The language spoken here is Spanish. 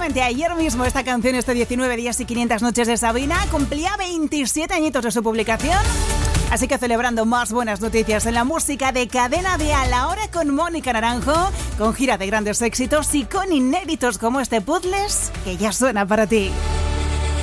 Justamente ayer mismo esta canción, 19 días y 500 noches de Sabina, cumplía 27 añitos de su publicación. Así que celebrando más buenas noticias en la música de Cadena Dial, ahora con Mónica Naranjo, con gira de grandes éxitos y con inéditos como este Puzzles, que ya suena para ti.